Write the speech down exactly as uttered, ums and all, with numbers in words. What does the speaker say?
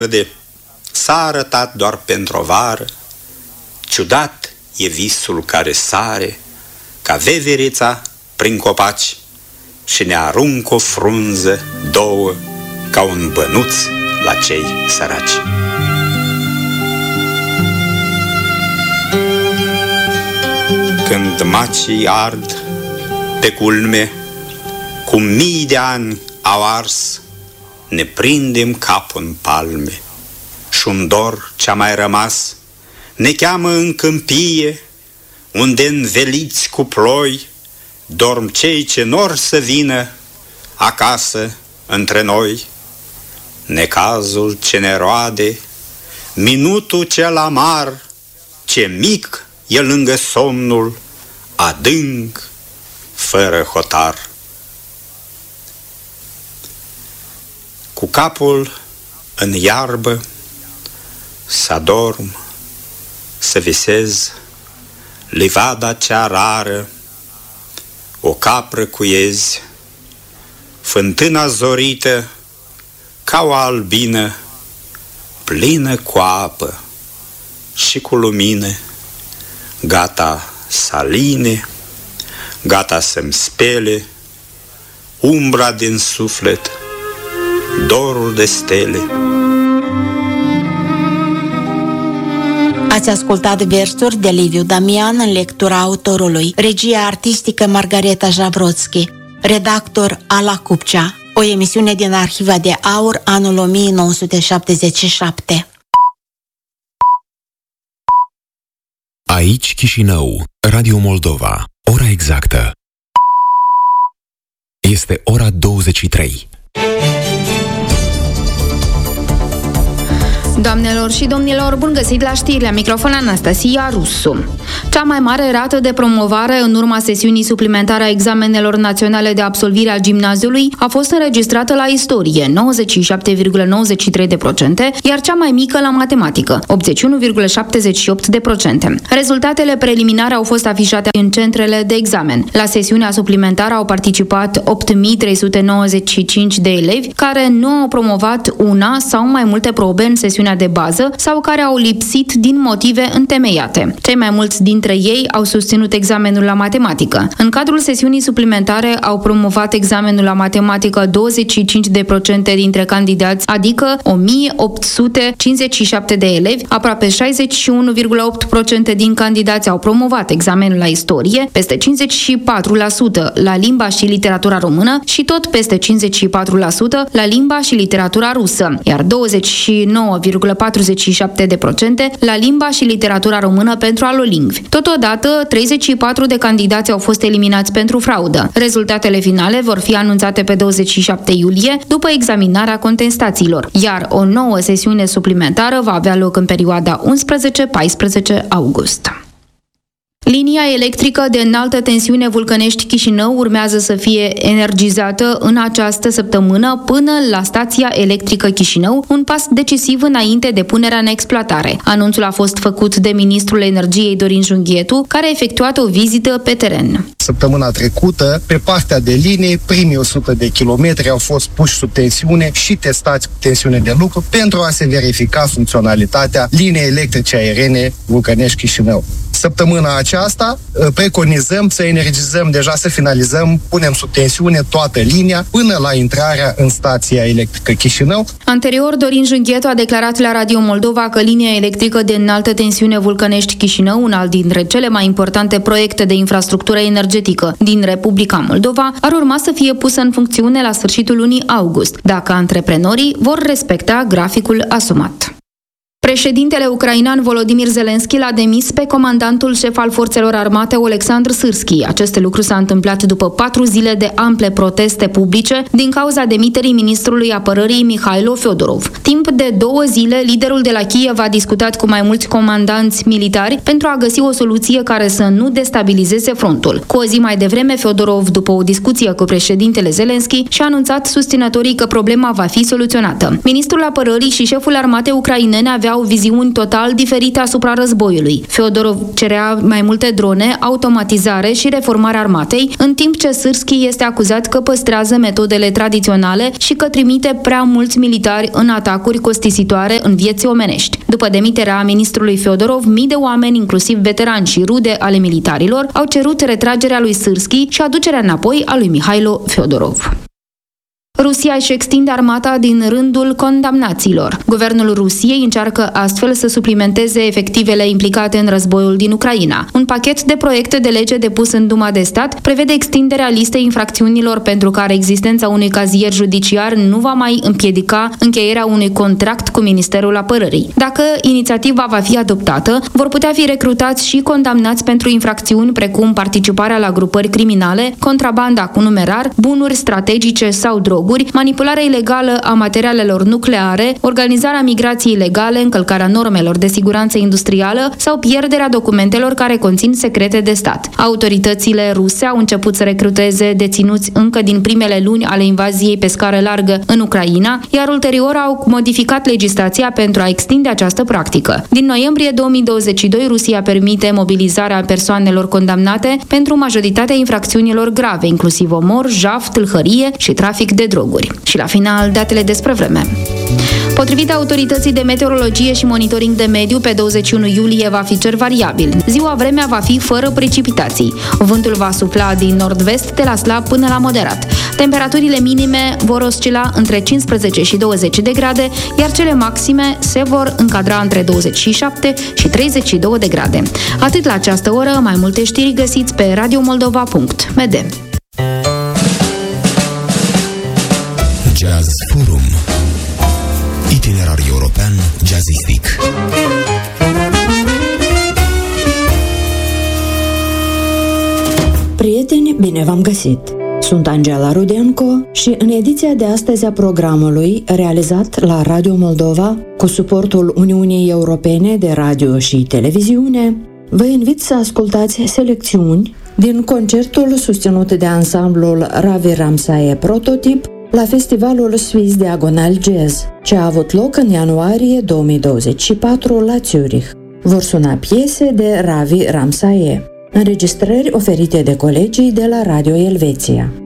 de s-a arătat doar pentru o vară, ciudat e visul care sare ca veverița prin copaci și ne aruncă o frunză, două, ca un bănuț la cei săraci. Când macii ard pe culme, cum mii de ani au ars, ne prindem capul în palme și un dor ce-a mai rămas ne cheamă în câmpie, unde înveliți cu ploi dorm cei ce n-or să vină acasă între noi. Necazul ce ne roade, minutul cel amar, ce mic e lângă somnul adânc, fără hotar. Cu capul în iarbă să adorm, să visez livada cea rară, o capră cu iezi, fântâna zorită ca o albină, plină cu apă și cu lumină, gata să aline, gata să-mi spele umbra din suflet, dorul de stele. Ați ascultat versuri de Liviu Damian în lectura autorului, regia artistică Margareta Javrotsky, redactor Ala Cupcea, o emisiune din Arhiva de Aur, anul o mie nouă sute șaptezeci și șapte. Aici Chișinău, Radio Moldova, ora exactă. Este ora douăzeci și trei. Doamnelor și domnilor, bun găsit la știri, la microfon Anastasia Rusu. Cea mai mare rată de promovare în urma sesiunii suplimentare a examenelor naționale de absolvire a gimnaziului a fost înregistrată la istorie, nouăzeci și șapte virgulă nouăzeci și trei la sută, iar cea mai mică la matematică, optzeci și unu virgulă șaptezeci și opt la sută. Rezultatele preliminare au fost afișate în centrele de examen. La sesiunea suplimentară au participat opt mii trei sute nouăzeci și cinci de elevi care nu au promovat una sau mai multe probe în sesiunea de bază sau care au lipsit din motive întemeiate. Cei mai mulți dintre ei au susținut examenul la matematică. În cadrul sesiunii suplimentare au promovat examenul la matematică douăzeci și cinci la sută dintre candidați, adică o mie opt sute cincizeci și șapte de elevi, aproape șaizeci și unu virgulă opt la sută din candidați au promovat examenul la istorie, peste cincizeci și patru la sută la limba și literatura română și tot peste cincizeci și patru la sută la limba și literatura rusă, iar douăzeci și nouă virgulă patruzeci și șapte la sută la limba și literatura română pentru alolingvi. Totodată, treizeci și patru de candidați au fost eliminați pentru fraudă. Rezultatele finale vor fi anunțate pe douăzeci și șapte iulie, după examinarea contestațiilor, iar o nouă sesiune suplimentară va avea loc în perioada unsprezece paisprezece august. Linia electrică de înaltă tensiune Vulcănești-Chișinău urmează să fie energizată în această săptămână până la stația electrică Chișinău, un pas decisiv înainte de punerea în exploatare. Anunțul a fost făcut de ministrul energiei Dorin Junghietu, care a efectuat o vizită pe teren. Săptămâna trecută, pe partea de linie, primii o sută de kilometri au fost puși sub tensiune și testați cu tensiune de lucru pentru a se verifica funcționalitatea liniei electrice aeriene Vulcănești-Chișinău. Săptămâna aceasta preconizăm să energizăm, deja să finalizăm, punem sub tensiune toată linia până la intrarea în stația electrică Chișinău. Anterior, Dorin Junghietu a declarat la Radio Moldova că linia electrică de înaltă tensiune Vulcănești-Chișinău, una dintre cele mai importante proiecte de infrastructură energetică din Republica Moldova, ar urma să fie pusă în funcțiune la sfârșitul lunii august, dacă antreprenorii vor respecta graficul asumat. Președintele ucrainean Volodymyr Zelensky l-a demis pe comandantul șef al forțelor armate Oleksandr Syrski. Acest lucru s-a întâmplat după patru zile de ample proteste publice din cauza demiterii ministrului apărării Mihailo Fyodorov. Timp de două zile, liderul de la Kiev a discutat cu mai mulți comandanți militari pentru a găsi o soluție care să nu destabilizeze frontul. Cu o zi mai devreme, Fyodorov, după o discuție cu președintele Zelensky, și-a anunțat susținătorii că problema va fi soluționată. Ministrul apărării și șeful armatei ucrainene avea păreau viziuni total diferite asupra războiului. Feodorov cerea mai multe drone, automatizare și reformarea armatei, în timp ce Sârski este acuzat că păstrează metodele tradiționale și că trimite prea mulți militari în atacuri costisitoare în vieți omenești. După demiterea ministrului Feodorov, mii de oameni, inclusiv veterani și rude ale militarilor, au cerut retragerea lui Sârski și aducerea înapoi a lui Mihailo Feodorov. Rusia își extinde armata din rândul condamnaților. Guvernul Rusiei încearcă astfel să suplimenteze efectivele implicate în războiul din Ucraina. Un pachet de proiecte de lege depus în Duma de Stat prevede extinderea listei infracțiunilor pentru care existența unui cazier judiciar nu va mai împiedica încheierea unui contract cu Ministerul Apărării. Dacă inițiativa va fi adoptată, vor putea fi recrutați și condamnați pentru infracțiuni precum participarea la grupări criminale, contrabanda cu numerar, bunuri strategice sau droguri, manipularea ilegală a materialelor nucleare, organizarea migrației ilegale, încălcarea normelor de siguranță industrială sau pierderea documentelor care conțin secrete de stat. Autoritățile ruse au început să recruteze deținuți încă din primele luni ale invaziei pe scară largă în Ucraina, iar ulterior au modificat legislația pentru a extinde această practică. Din noiembrie două mii douăzeci și doi, Rusia permite mobilizarea persoanelor condamnate pentru majoritatea infracțiunilor grave, inclusiv omor, jaf, tâlhărie și trafic de droguri. Și la final, datele despre vreme. Potrivit autorității de meteorologie și monitoring de mediu, pe douăzeci și unu iulie va fi cer variabil. Ziua vremea va fi fără precipitații. Vântul va sufla din nord-vest de la slab până la moderat. Temperaturile minime vor oscila între cincisprezece și douăzeci de grade, iar cele maxime se vor încadra între douăzeci și șapte și treizeci și două de grade. Atât la această oră, mai multe știri găsiți pe radiomoldova punct m d. Jazz Forum. Itinerar european jazzistic. Prieteni, bine v-am găsit! Sunt Angela Rudenco și în ediția de astăzi a programului, realizat la Radio Moldova cu suportul Uniunii Europene de Radio și Televiziune, vă invit să ascultați selecțiuni din concertul susținut de ansamblul Ravi Ramsaye Prototip la festivalul Swiss Diagonal Jazz, ce a avut loc în ianuarie două mii douăzeci și patru la Zurich. Vor suna piese de Ravi Ramsaye, înregistrări oferite de colegii de la Radio Elveția.